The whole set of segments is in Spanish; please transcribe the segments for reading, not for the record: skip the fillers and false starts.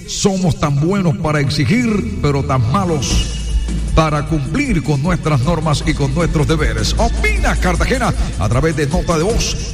somos tan buenos para exigir, pero tan malos para cumplir con nuestras normas y con nuestros deberes? Opina Cartagena a través de nota de voz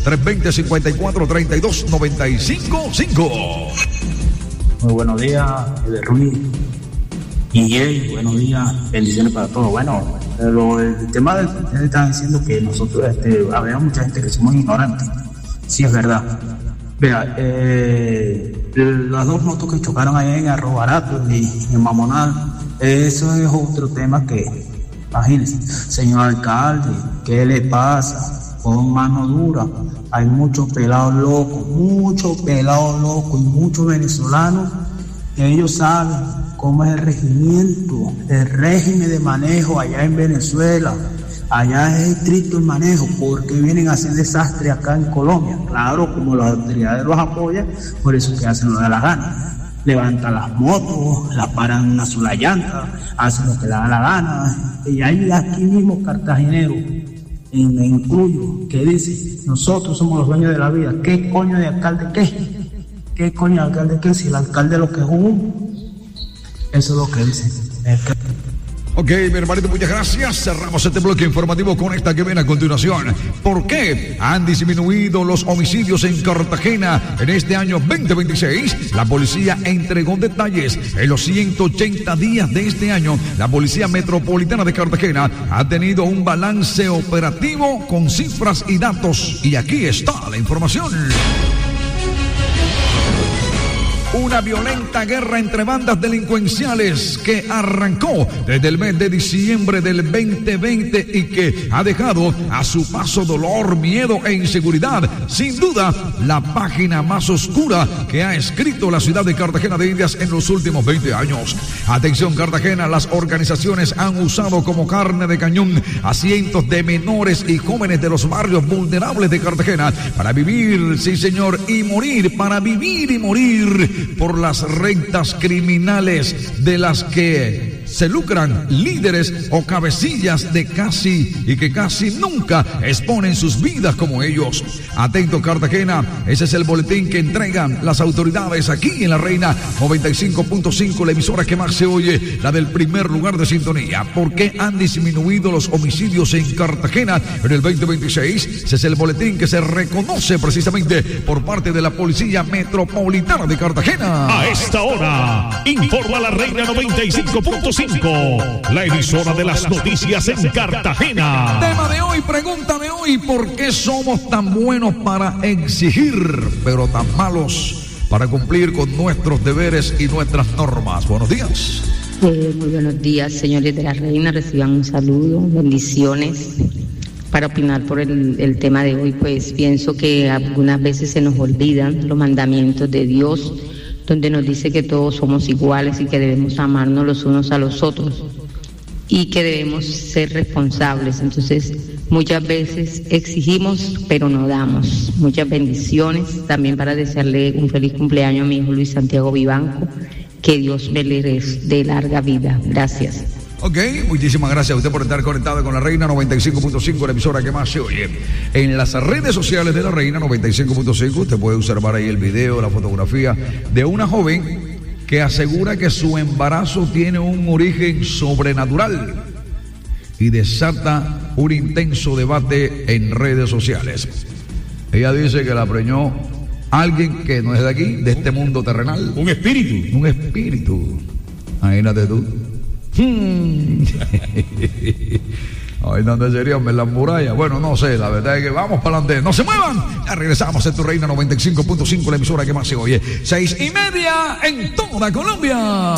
320-54-32-95-5. Muy buenos días, Ruiz. Y buenos días, bendiciones para todos. Bueno, el tema del presidente está diciendo que nosotros había mucha gente que somos ignorantes. Sí, es verdad. Vea, las dos motos que chocaron allá en Arroyo Barato y en Mamonal, eso es otro tema que, imagínense, señor alcalde, ¿qué le pasa? Con mano dura, hay muchos pelados locos y muchos venezolanos que ellos saben cómo es el regimiento, el régimen de manejo allá en Venezuela. Allá es estricto el manejo porque vienen a hacer desastre acá en Colombia. Claro, como las autoridades los apoyan, por eso que hacen lo de la gana. Levantan las motos, las paran en una sola llanta, hacen lo que les da la gana. Y hay aquí mismo cartageneros, me incluyo, que dice, nosotros somos los dueños de la vida. ¿Qué coño de alcalde qué? ¿Qué coño de alcalde qué? Si el alcalde lo que es eso es lo que dice. Ok, mi hermanito, muchas gracias. Cerramos este bloque informativo con esta que viene a continuación. ¿Por qué han disminuido los homicidios en Cartagena en este año 2026? La policía entregó detalles. En los 180 días de este año, la Policía Metropolitana de Cartagena ha tenido un balance operativo con cifras y datos. Y aquí está la información. Una violenta guerra entre bandas delincuenciales que arrancó desde el mes de diciembre del 2020 y que ha dejado a su paso dolor, miedo e inseguridad. Sin duda, la página más oscura que ha escrito la ciudad de Cartagena de Indias en los últimos 20 años. Atención Cartagena, las organizaciones han usado como carne de cañón a cientos de menores y jóvenes de los barrios vulnerables de Cartagena para vivir, sí señor, y morir, para vivir y morir por las rentas criminales de las que se lucran líderes o cabecillas de que casi nunca exponen sus vidas como ellos. Atento Cartagena, ese es el boletín que entregan las autoridades aquí en La Reina 95.5, la emisora que más se oye, la del primer lugar de sintonía. ¿Por qué han disminuido los homicidios en Cartagena en el 2026? Ese es el boletín que se reconoce precisamente por parte de la Policía Metropolitana de Cartagena. A esta hora, informa La Reina 95.5, la emisora de las noticias en Cartagena. Tema de hoy, pregunta de hoy: ¿por qué somos tan buenos para exigir, pero tan malos para cumplir con nuestros deberes y nuestras normas? Buenos días. Muy buenos días, señores de La Reina. Reciban un saludo, bendiciones. Para opinar por el tema de hoy, pues pienso que algunas veces se nos olvidan los mandamientos de Dios, donde nos dice que todos somos iguales y que debemos amarnos los unos a los otros y que debemos ser responsables. Entonces, muchas veces exigimos, pero no damos. Muchas bendiciones. También para desearle un feliz cumpleaños a mi hijo Luis Santiago Vivanco. Que Dios me le dé larga vida. Gracias. Ok, muchísimas gracias a usted por estar conectado con La Reina 95.5, la emisora que más se oye. En las redes sociales de La Reina 95.5 usted puede observar ahí el video, la fotografía de una joven que asegura que su embarazo tiene un origen sobrenatural y desata un intenso debate en redes sociales. Ella dice que la preñó alguien que no es de aquí, de este mundo terrenal. Un espíritu. Un espíritu. Imagínate tú. Ay, ¿dónde serían? ¿En las murallas? Bueno, no sé, la verdad es que vamos para adelante. ¡No se muevan! Ya regresamos en tu Reina 95.5, la emisora que más se oye. 6:30 en toda Colombia.